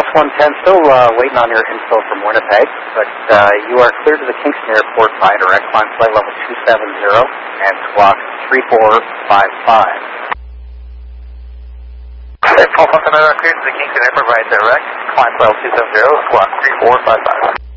110, still waiting on your info from Winnipeg, but you are clear to the Kingston Airport by direct climb flight level 270 and squawk 3455. Paul Falcon, clear to the Kingston Airport by direct climb flight level 270, squawk 3455.